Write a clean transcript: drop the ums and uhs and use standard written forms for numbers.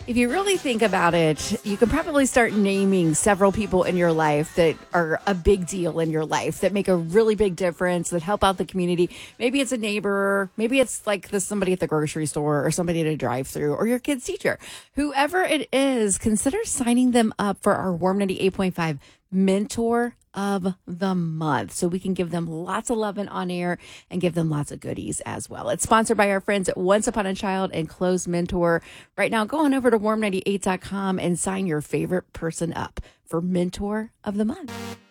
If you really think about it, you can probably start naming several people in your life that are a big deal in your life, that make a really big difference, that help out the community. Maybe it's a neighbor. Maybe it's like somebody at the grocery store or somebody at a drive-through or your kid's teacher. Whoever it is, consider signing them up for our Warm 98.5 Mentor of the Month, so we can give them lots of love and on air and give them lots of goodies as well. It's sponsored by our friends at Once Upon a Child and Close Mentor. Right now, go on over to warm98.com and sign your favorite person up for Mentor of the Month.